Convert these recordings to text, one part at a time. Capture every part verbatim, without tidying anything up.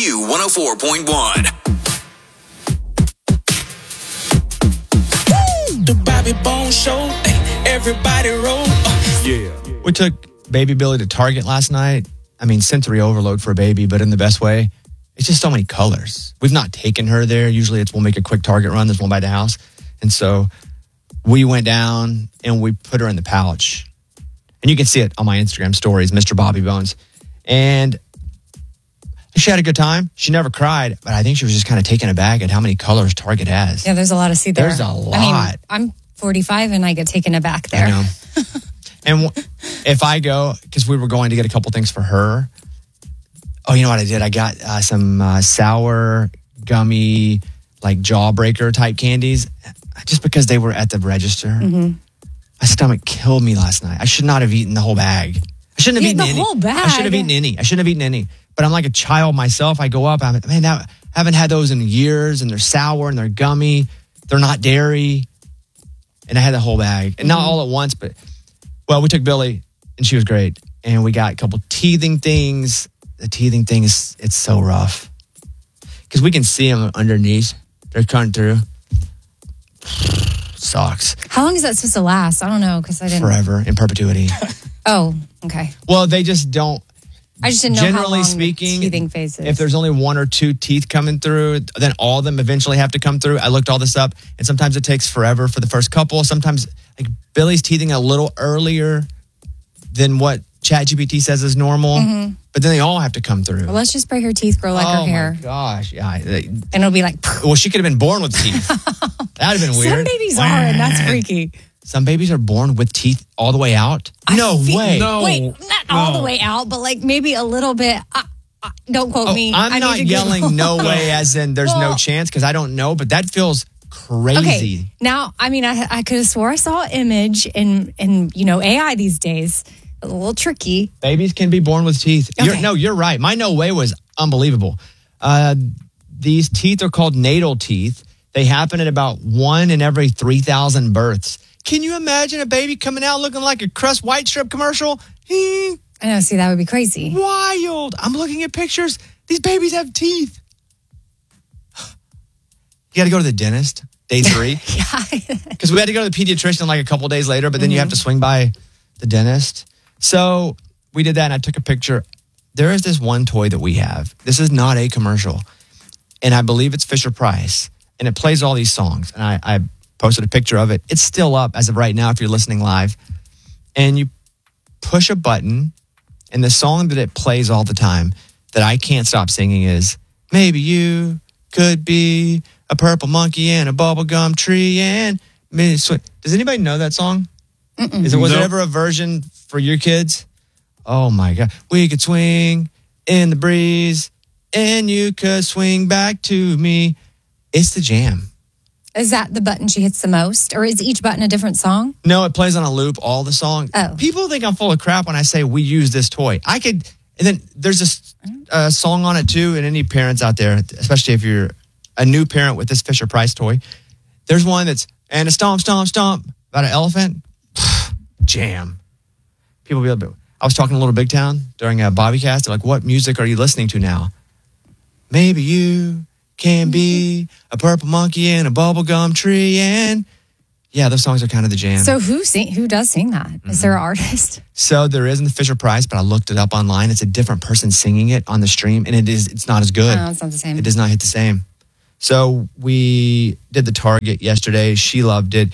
Q one oh four point one. The Bobby Bones Show. Everybody roll. Uh. Yeah. We took baby Billy to Target last night. I mean, sensory overload for a baby, but in the best way. It's just so many colors. We've not taken her there. Usually it's we'll make a quick Target run. There's one by the house. And so we went down and we put her in the pouch. And you can see it on my Instagram stories, Mister Bobby Bones. And she had a good time. She never cried, but I think she was just kind of taken aback at how many colors Target has. Yeah, there's a lot to see there. There's a lot. I mean, I'm forty-five and I get taken aback there. I know. And w- if I go, because we were going to get a couple things for her. Oh, you know what I did? I got uh, some uh, sour, gummy, like jawbreaker type candies just because they were at the register. Mm-hmm. My stomach killed me last night. I should not have eaten the whole bag. I shouldn't have Eat eaten the any. whole bag? I should have eaten any. I shouldn't have eaten any. But I'm like a child myself. I go up. I'm man. That, I haven't had those in years, and they're sour and they're gummy. They're not dairy, and I had the whole bag, and Mm-hmm. not all at once. But well, we took Billy, and she was great, and we got a couple teething things. The teething thing is it's so rough because we can see them underneath. They're coming through. Sucks. How long is that supposed to last? I don't know because I didn't. Forever, in perpetuity. Oh, okay. Well, they just don't. I just didn't know Generally how long speaking, the teething phase is. if there's only one or two teeth coming through, then all of them eventually have to come through. I looked all this up, and sometimes it takes forever for the first couple. Sometimes, like Billy's teething a little earlier than what ChatGPT says is normal, Mm-hmm. but then they all have to come through. Well, let's just pray her teeth grow like oh her hair. my gosh, yeah. They, And it'll be like, well, she could have been born with teeth. That'd have been weird. some babies are, and that's freaky. Some babies are born with teeth all the way out. No I feel- way. No. Wait, not all No. the way out, but like maybe a little bit. Uh, uh, don't quote Oh, me. I'm I not need to yelling Google. no way as in there's no Well- chance because I don't know, but that feels crazy. Okay, now I mean I I could have swore I saw an image in in you know A I these days. A little tricky. Babies can be born with teeth. You're, Okay. no, you're right. My no way was unbelievable. Uh, these teeth are called natal teeth. They happen at about one in every three thousand births. Can you imagine a baby coming out looking like a Crust White Strip commercial? He, I know. See, that would be crazy. wild. I'm looking at pictures. These babies have teeth. You got to go to the dentist day three. Yeah. Because we had to go to the pediatrician like a couple days later, but then mm-hmm. you have to swing by the dentist. So we did that, and I took a picture. There is this one toy that we have. This is not a commercial, and I believe it's Fisher Price, and it plays all these songs. And I, I posted a picture of it. It's still up as of right now if you're listening live. And you push a button, and the song that it plays all the time that I can't stop singing is, maybe you could be a purple monkey in a bubblegum tree. And does anybody know that song? Mm-mm. Is it, was nope. it ever a version for your kids? Oh my God. We could swing in the breeze and you could swing back to me. It's the jam. Is that the button she hits the most? Or is each button a different song? No, it plays on a loop, all the song. Oh. People think I'm full of crap when I say we use this toy. I could, and then there's a, a song on it too, and any parents out there, especially if you're a new parent with this Fisher Price toy, there's one that's, and a stomp, stomp, stomp, about an elephant. Jam. People be able to, I was talking to Little Big Town during a Bobbycast. They're like, what music are you listening to now? Maybe you can be a purple monkey in a bubblegum tree. And yeah, those songs are kind of the jam. So who sing, who does sing that? Mm-hmm. Is there an artist? So there isn't the Fisher Price, but I looked it up online. It's a different person singing it on the stream, and it is, it's not as good. No, it's not the same. It does not hit the same. So we did the Target yesterday. She loved it.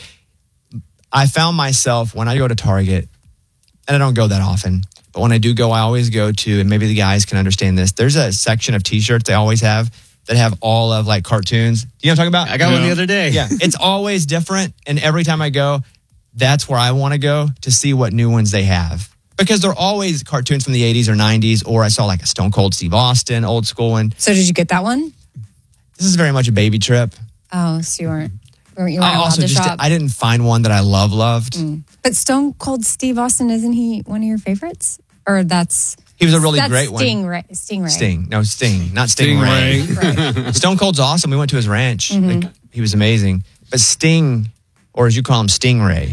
I found myself when I go to Target, and I don't go that often, but when I do go, I always go to, and maybe the guys can understand this, there's a section of T-shirts they always have that have all of like cartoons. You know what I'm talking about? I got yeah. one the other day. Yeah, it's always different, and every time I go, that's where I want to go to see what new ones they have. Because they're always cartoons from the eighties or nineties, or I saw like a Stone Cold Steve Austin, old school one. So did you get that one? This is very much a baby trip. Oh, so you weren't, you weren't I allowed also to just shop? I didn't find one that I love loved. Mm. But Stone Cold Steve Austin, isn't he one of your favorites? Or that's he was a really that's great one. Stingray, Stingray. Sting, no Sting, not Stingray. Stingray. Right. Stone Cold's awesome. We went to his ranch. Mm-hmm. Like, he was amazing. But Sting, or as you call him, Stingray,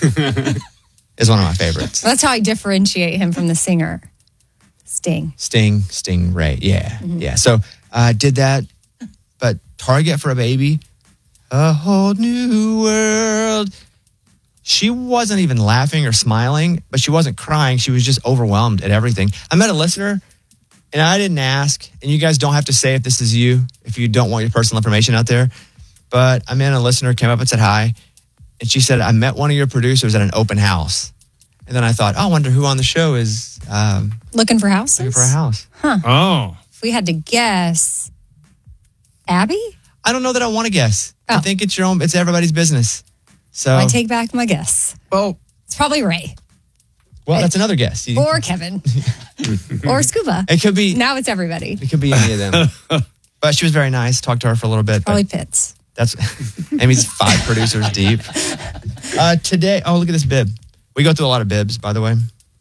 is one of my favorites. Well, that's how I differentiate him from the singer. Sting. Sting, Stingray. Yeah, mm-hmm. yeah. So Uh, did that. But Target for a Baby, a whole new world. She wasn't even laughing or smiling, but she wasn't crying. She was just overwhelmed at everything. I met a listener, and I didn't ask, and you guys don't have to say if this is you, if you don't want your personal information out there. But I met a listener, came up and said hi, and she said, I met one of your producers at an open house. And then I thought, oh, I wonder who on the show is um, Looking for houses? looking for a house. Oh. If we had to guess, Abby? I don't know that I want to guess. I Oh. think it's your own, it's everybody's business. So, I take back my guess. well, It's probably Ray well, that's another guess. You- or Kevin or Scuba. It could be, Now it's everybody. it could be any of them. But she was very nice. Talked to her for a little bit. but- Probably Pitts. That's Amy's five producers deep. Uh, today, oh, look at this bib. We go through a lot of bibs, by the way.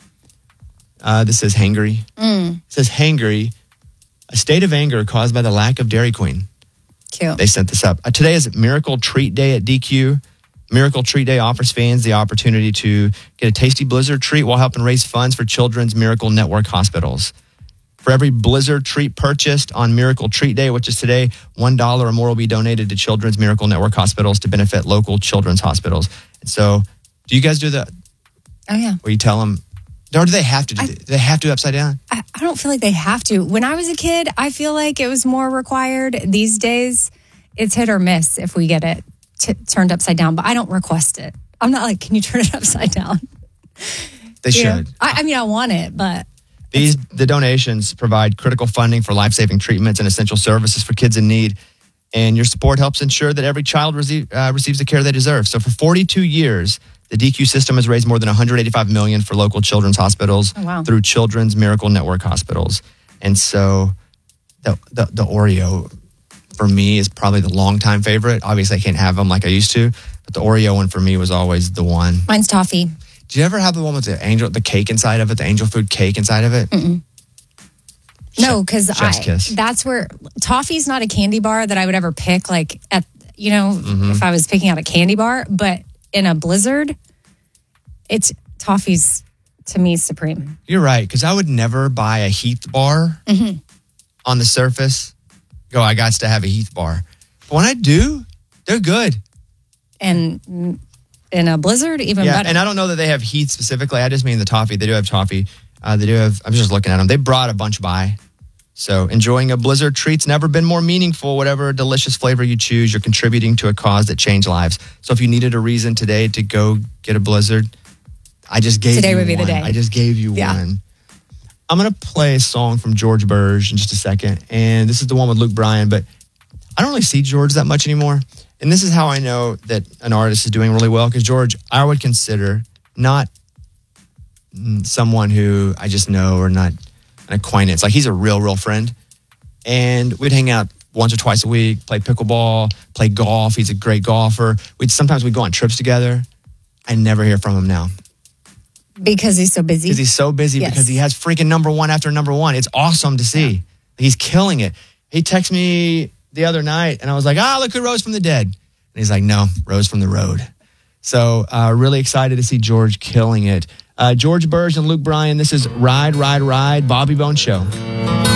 Uh, this says hangry. Mm. It says hangry, a state of anger caused by the lack of Dairy Queen. Cute. They sent this up. Uh, today is Miracle Treat Day at D Q. Miracle Treat Day offers fans the opportunity to get a tasty Blizzard treat while helping raise funds for Children's Miracle Network hospitals. For every Blizzard treat purchased on Miracle Treat Day, which is today, one dollar or more will be donated to Children's Miracle Network hospitals to benefit local children's hospitals. And so, do you guys do that Oh, yeah. where you tell them, or do they have to do I- do they have to upside down? I, I don't feel like they have to. When I was a kid, I feel like it was more required. These days, it's hit or miss if we get it t- turned upside down, but I don't request it. I'm not like, can you turn it upside down? They You know? should. I, I mean, I want it, but These the donations provide critical funding for life-saving treatments and essential services for kids in need. And your support helps ensure that every child receive, uh, receives the care they deserve. So for forty-two years, the D Q system has raised more than one hundred eighty-five million dollars for local children's hospitals Oh, wow. through Children's Miracle Network hospitals. And so the, the the Oreo for me is probably the longtime favorite. Obviously, I can't have them like I used to, but the Oreo one for me was always the one. mine's toffee. Do you ever have the one with the angel, the cake inside of it, the angel food cake inside of it? Mm-mm. No, because Chef's I kiss. that's where toffee's not a candy bar that I would ever pick. Like at you know, Mm-hmm. if I was picking out a candy bar, but in a Blizzard, it's toffee's to me supreme. You're right, because I would never buy a Heath bar Mm-hmm. on the surface. Go, I got to have a Heath bar. But when I do, they're good. And mm, in a Blizzard, even Yeah, better. and I don't know that they have Heath specifically. I just mean the toffee. They do have toffee. Uh, they do have, I'm just looking at them. They brought a bunch by. So enjoying a Blizzard treat's never been more meaningful. Whatever delicious flavor you choose, you're contributing to a cause that changed lives. So if you needed a reason today to go get a Blizzard, I just gave Today you would be the one. day. I just gave you Yeah. one. I'm going to play a song from George Burge in just a second. And this is the one with Luke Bryan, but I don't really see George that much anymore. And this is how I know that an artist is doing really well. Because George, I would consider not mm, someone who I just know or not an acquaintance. Like he's a real, real friend. And we'd hang out once or twice a week, play pickleball, play golf. He's a great golfer. We'd sometimes we'd go on trips together. I never hear from him now. because he's so busy. Because he's so busy Yes. because he has freaking number one after number one. It's awesome to see. He's killing it. He texted me the other night and I was like, ah, look who rose from the dead. And he's like, no, rose from the road. So uh, really excited to see George killing it. Uh, George Burge and Luke Bryan, this is Ride, Ride, Ride, Bobby Bone Show.